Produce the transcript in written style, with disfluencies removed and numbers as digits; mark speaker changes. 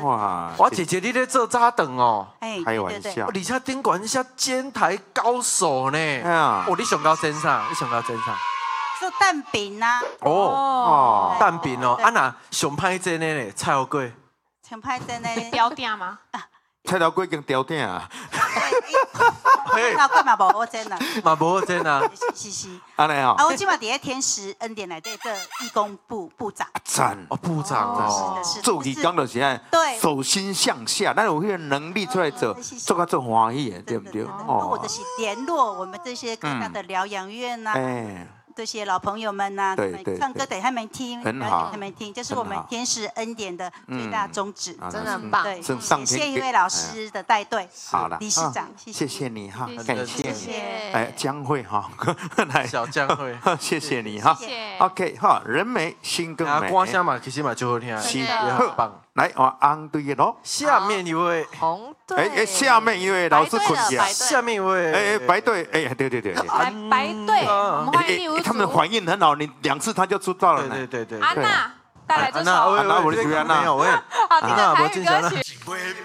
Speaker 1: 哇，
Speaker 2: 我姐姐你在做早顿哦，
Speaker 1: 开玩笑，
Speaker 2: 而且顶管一下煎台高手呢。
Speaker 1: 啊，
Speaker 2: 哦，你上高煎啥？你上高煎啥？
Speaker 3: 做蛋饼啊。
Speaker 2: 哦，蛋饼哦，啊那上歹煎的呢？菜头粿。
Speaker 3: 上歹煎的。
Speaker 4: 雕店吗？
Speaker 1: 菜头粿跟雕店啊。
Speaker 3: 菜头粿嘛无好煎啊。
Speaker 2: 嘛无好煎啊。
Speaker 3: 是。
Speaker 1: 安尼哦。
Speaker 3: 啊，我今嘛伫咧天时恩典内底做义工部长。
Speaker 1: 赞
Speaker 2: 哦，部长哦。
Speaker 3: 是的。
Speaker 1: 做义工就是爱，
Speaker 3: 对，
Speaker 1: 手心向下，咱有迄个能力出来做，做到做欢喜的，对不对？
Speaker 3: 哦。我就是联络我们这些各大的疗养院呐。这些老朋友们呐，唱歌给他们听，
Speaker 1: 很好，
Speaker 3: 给他们听，这是我们天使恩典的最大宗旨，
Speaker 4: 真的很棒。
Speaker 3: 对，谢谢一位老师的带队，
Speaker 1: 好了，
Speaker 3: 理事长，
Speaker 1: 谢谢你哈，感谢，
Speaker 3: 谢
Speaker 1: 江蕙哈，
Speaker 2: 来小江蕙，
Speaker 1: 谢谢你哈，OK 哈，人美心更美，
Speaker 2: 歌声嘛其实嘛就好听，也很棒。
Speaker 1: 来，我昂对咯，
Speaker 2: 下面一位
Speaker 4: 红队，
Speaker 1: 下面一位老师困下，
Speaker 2: 下面一位，
Speaker 1: 白队，对，
Speaker 4: 白队，我们欢迎第五组，
Speaker 1: 他们的反应很好，你2次他就出道了，
Speaker 2: 对，
Speaker 4: 安娜带来这首，
Speaker 1: 安娜，我的主安娜，
Speaker 4: 好，听着台语歌曲。